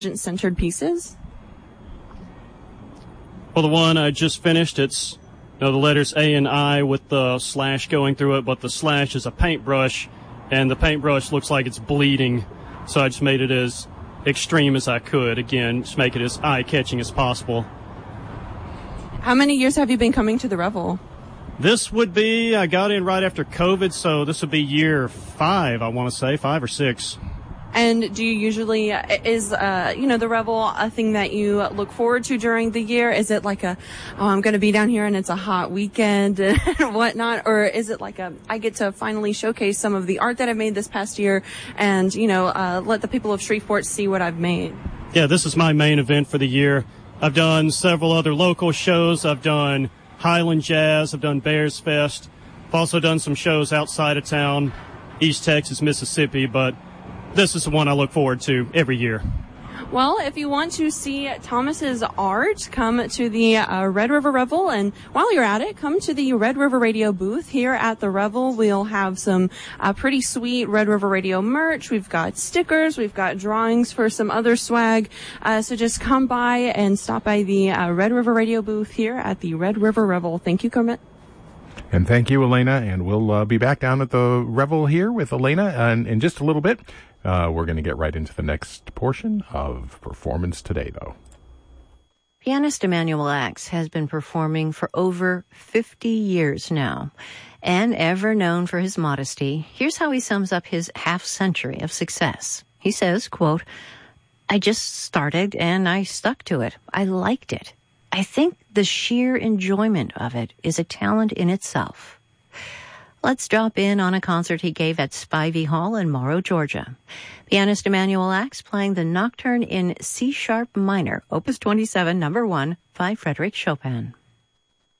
centered pieces? Well, the one I just finished, it's the letters A and I with the slash going through it, but the slash is a paintbrush, and the paintbrush looks like it's bleeding, so I just made it as extreme as I could. Again, just make it as eye-catching as possible. How many years have you been coming to the Revel? This would be, I got in right after COVID, so this would be year 5, I want to say, 5 or 6. And do you usually, is, the Revel a thing that you look forward to during the year? Is it like I'm going to be down here and it's a hot weekend and whatnot? Or is it like I get to finally showcase some of the art that I've made this past year and, let the people of Shreveport see what I've made? Yeah, this is my main event for the year. I've done several other local shows. I've done Highland Jazz. I've done Bears Fest. I've also done some shows outside of town, East Texas, Mississippi, but this is the one I look forward to every year. Well, if you want to see Thomas's art, come to the Red River Revel. And while you're at it, come to the Red River Radio booth here at the Revel. We'll have some pretty sweet Red River Radio merch. We've got stickers. We've got drawings for some other swag. So just come by and stop by the Red River Radio booth here at the Red River Revel. Thank you, Kermit. And thank you, Elena. And we'll be back down at the Revel here with Elena in just a little bit. We're going to get right into the next portion of Performance Today, though. Pianist Emanuel Ax has been performing for over 50 years now. And ever known for his modesty, here's how he sums up his half-century of success. He says, quote, "I just started and I stuck to it. I liked it. I think the sheer enjoyment of it is a talent in itself." Let's drop in on a concert he gave at Spivey Hall in Morrow, Georgia. Pianist Emanuel Ax playing the Nocturne in C-sharp minor, Opus 27, number 1, by Frédéric Chopin.